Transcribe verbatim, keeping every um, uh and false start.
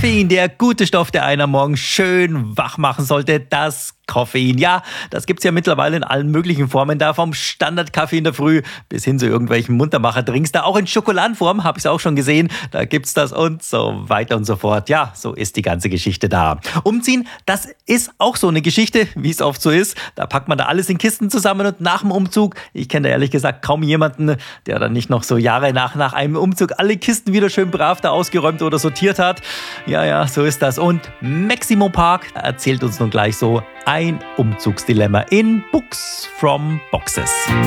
Koffein, der gute Stoff, der einen am Morgen schön wach machen sollte, das Koffein. Ja, das gibt's ja mittlerweile in allen möglichen Formen, da vom Standardkaffee in der Früh bis hin zu irgendwelchen Muntermacher-Drinks, da auch in Schokoladenform, habe ich auch schon gesehen, da gibt's das und so weiter und so fort. Ja, so ist die ganze Geschichte da. Umziehen, das ist auch so eine Geschichte, wie es oft so ist. Da packt man da alles in Kisten zusammen und nach dem Umzug, ich kenne da ehrlich gesagt kaum jemanden, der dann nicht noch so Jahre nach, nach einem Umzug alle Kisten wieder schön brav da ausgeräumt oder sortiert hat. Ja, ja, so ist das. Und Maximo Park erzählt uns nun gleich so ein Umzugsdilemma in Books from Boxes.